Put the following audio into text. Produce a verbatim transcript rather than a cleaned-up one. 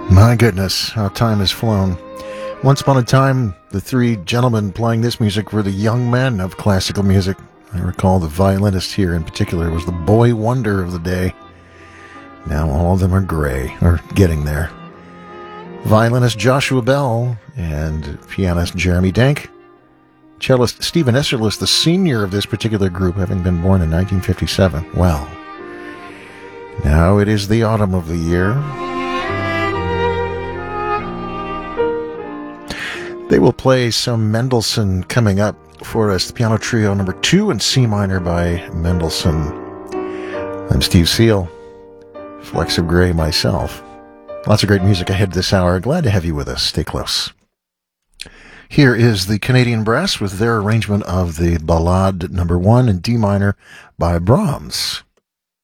My goodness, how time has flown. Once upon a time, the three gentlemen playing this music were the young men of classical music. I recall the violinist here in particular was the boy wonder of the day. Now all of them are gray, or getting there. Violinist Joshua Bell and pianist Jeremy Denk. Cellist Stephen Esserlis, the senior of this particular group, having been born in nineteen fifty-seven. Well, now it is the autumn of the year. They will play some Mendelssohn coming up for us, the piano trio number two in C minor by Mendelssohn. I'm Steve Seal, Flecks of Gray myself. Lots of great music ahead this hour. Glad to have you with us. Stay close. Here is the Canadian Brass with their arrangement of the Ballade number one in D minor by Brahms.